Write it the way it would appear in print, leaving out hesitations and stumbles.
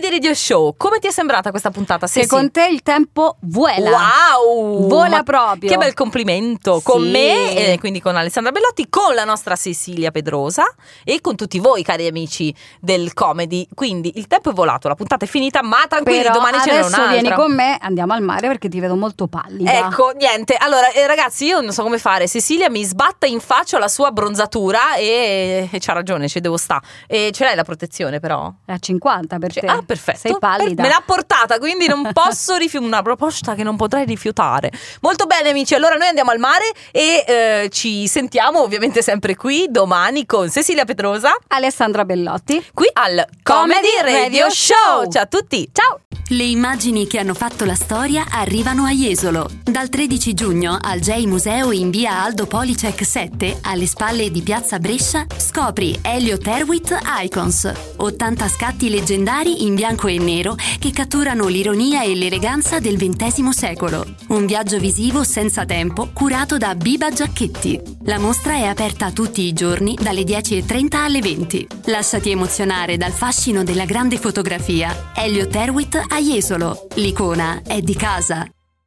Comedy Radio Show, come ti è sembrata questa puntata? Che con te il tempo vuela. Wow! Vola proprio. Che bel complimento. Con me, quindi con Alessandra Bellotti, con la nostra Cecilia Pedrosa e con tutti voi cari amici del Comedy. Quindi il tempo è volato, la puntata è finita, ma tranquilli, però domani ce n'è un'altra. adesso vieni con me, andiamo al mare perché ti vedo molto pallida. Ecco, niente. Allora, ragazzi, io non so come fare. Cecilia mi sbatta in faccia la sua bronzatura e c'ha ragione, ci devo sta. E ce l'hai la protezione però? È a 50 per te. Ah, perfetto. Sei pallida. Me l'ha portata, quindi non posso una proposta che non potrei rifiutare. Molto bene amici, allora noi andiamo al mare e ci sentiamo ovviamente sempre qui domani con Cecilia Pedrosa, Alessandra Bellotti, qui al Comedy Radio Show. Ciao a tutti. Ciao. Le immagini che hanno fatto la storia arrivano a Jesolo. Dal 13 giugno al J Museo in via Aldo Policek 7, alle spalle di Piazza Brescia, scopri Elliot Erwitt Icons. 80 scatti leggendari in bianco e nero che catturano l'ironia e l'eleganza del XX secolo. Un viaggio visivo senza tempo curato da Biba Giacchetti. La mostra è aperta tutti i giorni dalle 10:30 alle 20. Lasciati emozionare dal fascino della grande fotografia. Elliot Erwitt a Jesolo. L'icona è di casa.